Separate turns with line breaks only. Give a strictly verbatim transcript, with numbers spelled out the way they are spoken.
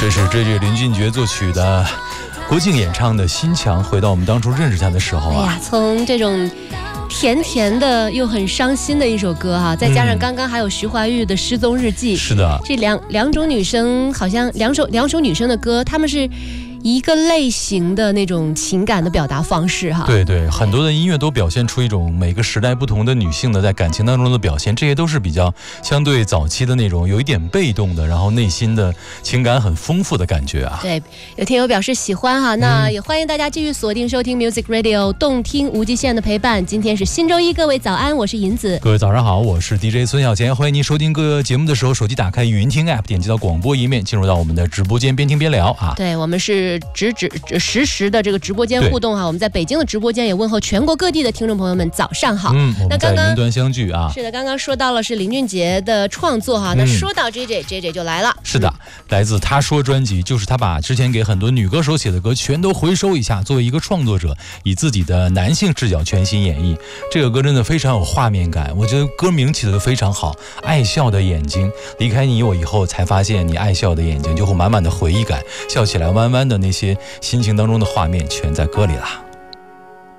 这是 J J 林俊杰作曲的，郭靖演唱的《心墙》。回到我们当初认识他的时候啊，
哎呀，从这种甜甜的又很伤心的一首歌哈、啊，再加上刚刚还有徐怀钰的《失踪日记》，
是的，
这两两种女生好像两首两首女生的歌，她们是一个类型的那种情感的表达方式哈。
对对，很多的音乐都表现出一种每个时代不同的女性的在感情当中的表现，这些都是比较相对早期的那种有一点被动的，然后内心的情感很丰富的感觉啊。
对，有听友表示喜欢哈，那也欢迎大家继续锁定收听 Music Radio 动听无极限的陪伴。今天是新周一，各位早安，我是银子。
各位早上好，我是 D J 孙小贤，欢迎您收听各个节目的时候，手机打开语音听 App， 点击到广播一面，进入到我们的直播间，边听边聊啊。
对，我们是直直实时的这个直播间互动哈，我们在北京的直播间也问候全国各地的听众朋友们早上好。
嗯，我们在云端相聚啊。
是的，刚刚说到了是林俊杰的创作哈，那说到 J J，J J 就来了。
是的，来自他说专辑，就是他把之前给很多女歌手写的歌全都回收一下，作为一个创作者，以自己的男性视角全新演绎。这个歌真的非常有画面感，我觉得歌名起得非常好，爱笑的眼睛，离开你我以后才发现你爱笑的眼睛，就会满满的回忆感，笑起来弯弯的那些心情当中的画面全在歌里了。